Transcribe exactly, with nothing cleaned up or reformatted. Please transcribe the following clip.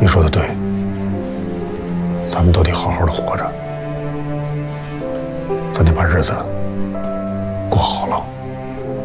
你说的对，咱们都得好好的活着，咱得把日子过好了。